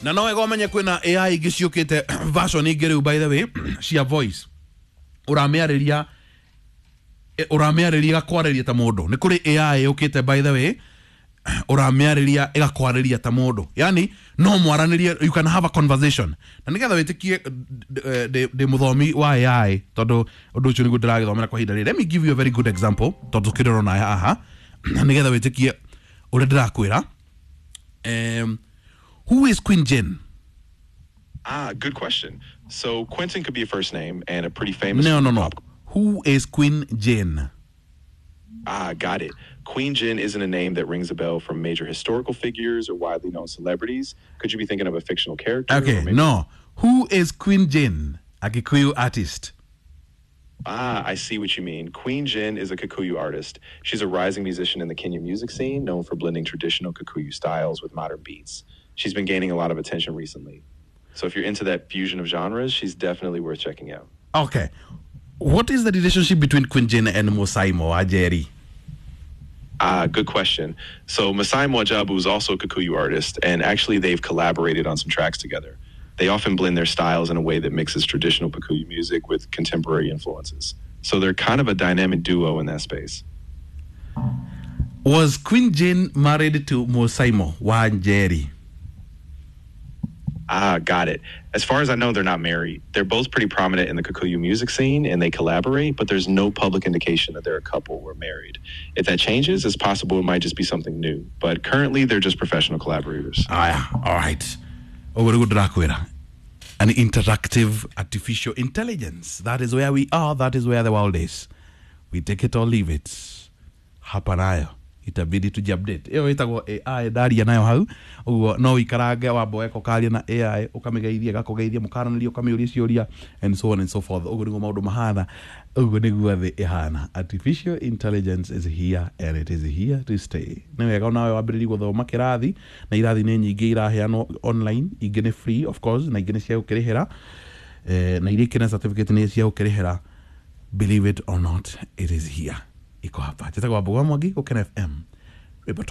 Na no wega umenye kwina AI ingi ciukite version ingi riu by the way cia voice urameariria gakwareria ta mundu ni kuri AI yukite by the way urameariria igakwareria ta mundu yani no mwaranirie you can have a conversation na nigetha witikie de muthomi wa AI tondu undu ucio nigu ndiragithomera kwa hinda ri let me give you a very good example tondu kirorona haha na nigetha witikie uri ndirakwira who is Queen Jen? Good question. So Quentin could be a first name and a pretty famous... No. Who is Queen Jen? Got it. Queen Jen isn't a name that rings a bell from major historical figures or widely known celebrities. Could you be thinking of a fictional character? Okay, no. Who is Queen Jen? A Kikuyu artist. I see what you mean. Queen Jen is a Kikuyu artist. She's a rising musician in the Kenyan music scene, known for blending traditional Kikuyu styles with modern beats. She's been gaining a lot of attention recently. So if you're into that fusion of genres, she's definitely worth checking out. Okay. What is the relationship between Queen Jen and Musaimo Ajeri? Good question. So Masai Mwajabu is also a Kikuyu artist, and actually they've collaborated on some tracks together. They often blend their styles in a way that mixes traditional Kikuyu music with contemporary influences. So they're kind of a dynamic duo in that space. Was Queen Jen married to Musaimo Wanjeri? Got it. As far as I know, they're not married. They're both pretty prominent in the Kikuyu music scene, and they collaborate, but there's no public indication that they're a couple or married. If that changes, it's possible it might just be something new. But currently, they're just professional collaborators. All right. An interactive artificial intelligence. That is where we are. That is where the world is. We take it or leave it. Hapa nayo itabidi tujiupdate. Iyo itagwo AI daria nayo hau. Uguo no ikarange wamboeka ukaria na AI ukamigeithia gakugeithia mukaranĩria ukamiuria ciuria and so on and so forth. Uguo niguo maundu mahana. Uguo niguo thi ihana. Artificial intelligence is here and it is here to stay. Nĩ wega nawe wambĩrĩrie gũthoma kĩrathi na irathi nĩ nyingĩ iraheanwo online, ingĩ nĩ free of course na ingĩ nĩ cia gũkĩrĩhĩra na iria ikĩna certificate nĩ cia gũkĩrĩhĩra. Believe it or not, it is here. Iko hapa. Jitagwa Mwangi, Ukena FM.